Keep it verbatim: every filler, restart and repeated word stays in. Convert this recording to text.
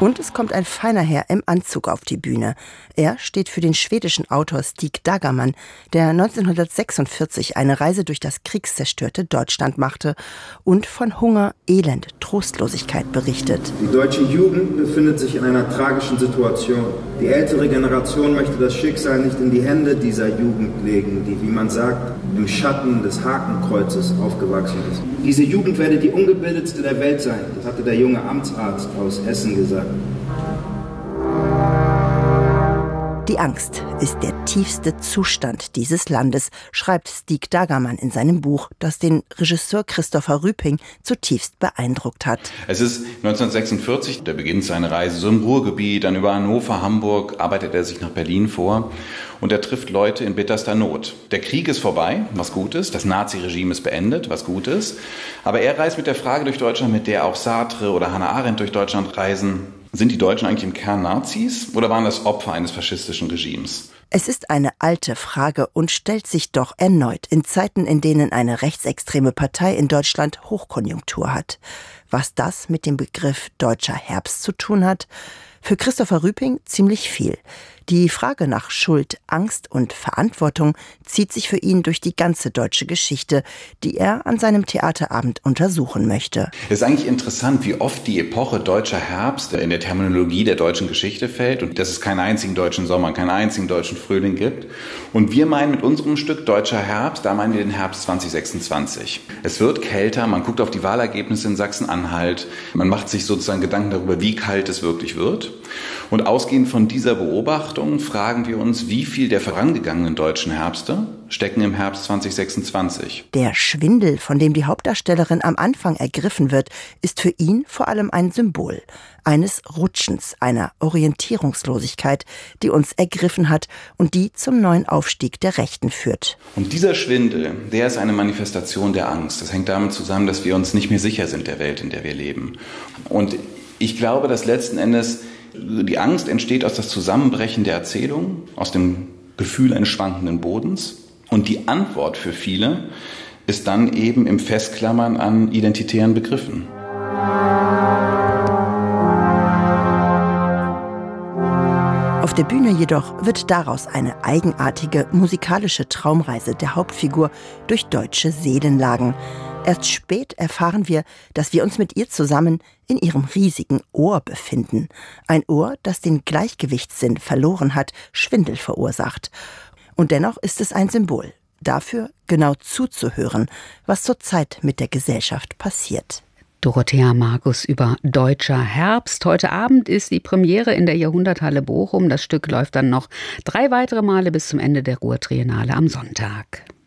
Und es kommt ein feiner Herr im Anzug auf die Bühne. Er steht für den schwedischen Autor Stig Dagerman, der neunzehnhundertsechsundvierzig eine Reise durch das kriegszerstörte Deutschland machte und von Hunger, Elend, Trostlosigkeit berichtet. Die deutsche Jugend befindet sich in einer tragischen Situation. Die ältere Generation möchte das Schicksal nicht in die Hände dieser Jugend legen, die, wie man sagt, im Schatten des Hakenkreuzes aufgewachsen ist. Diese Jugend werde die ungebildetste der Welt sein, das hatte der junge Amtsarzt aus Essen gesagt. Die Angst ist der tiefste Zustand dieses Landes, schreibt Stig Dagerman in seinem Buch, das den Regisseur Christopher Rüping zutiefst beeindruckt hat. Es ist neunzehnhundertsechsundvierzig, der beginnt seine Reise so im Ruhrgebiet, dann über Hannover, Hamburg, arbeitet er sich nach Berlin vor und er trifft Leute in bitterster Not. Der Krieg ist vorbei, was gut ist, das Naziregime ist beendet, was gut ist, aber er reist mit der Frage durch Deutschland, mit der auch Sartre oder Hannah Arendt durch Deutschland reisen. Sind die Deutschen eigentlich im Kern Nazis oder waren das Opfer eines faschistischen Regimes? Es ist eine alte Frage und stellt sich doch erneut in Zeiten, in denen eine rechtsextreme Partei in Deutschland Hochkonjunktur hat. Was das mit dem Begriff deutscher Herbst zu tun hat? Für Christopher Rüping ziemlich viel. Die Frage nach Schuld, Angst und Verantwortung zieht sich für ihn durch die ganze deutsche Geschichte, die er an seinem Theaterabend untersuchen möchte. Es ist eigentlich interessant, wie oft die Epoche deutscher Herbst in der Terminologie der deutschen Geschichte fällt und dass es keinen einzigen deutschen Sommer, keinen einzigen deutschen Frühling gibt. Und wir meinen mit unserem Stück Deutscher Herbst, da meinen wir den Herbst zwanzig sechsundzwanzig. Es wird kälter, man guckt auf die Wahlergebnisse in Sachsen-Anhalt, man macht sich sozusagen Gedanken darüber, wie kalt es wirklich wird. Und ausgehend von dieser Beobachtung fragen wir uns, wie viel der vorangegangenen deutschen Herbste stecken im Herbst zwanzig sechsundzwanzig. Der Schwindel, von dem die Hauptdarstellerin am Anfang ergriffen wird, ist für ihn vor allem ein Symbol eines Rutschens, einer Orientierungslosigkeit, die uns ergriffen hat und die zum neuen Aufstieg der Rechten führt. Und dieser Schwindel, der ist eine Manifestation der Angst. Das hängt damit zusammen, dass wir uns nicht mehr sicher sind der Welt, in der wir leben. Und ich glaube, dass letzten Endes die Angst entsteht aus das Zusammenbrechen der Erzählung, aus dem Gefühl eines schwankenden Bodens. Und die Antwort für viele ist dann eben im Festklammern an identitären Begriffen. Auf der Bühne jedoch wird daraus eine eigenartige musikalische Traumreise der Hauptfigur durch deutsche Seelenlagen. Erst spät erfahren wir, dass wir uns mit ihr zusammen in ihrem riesigen Ohr befinden. Ein Ohr, das den Gleichgewichtssinn verloren hat, Schwindel verursacht. Und dennoch ist es ein Symbol dafür, genau zuzuhören, was zurzeit mit der Gesellschaft passiert. Dorothea Markus über Deutscher Herbst. Heute Abend ist die Premiere in der Jahrhunderthalle Bochum. Das Stück läuft dann noch drei weitere Male bis zum Ende der Ruhr-Triennale am Sonntag.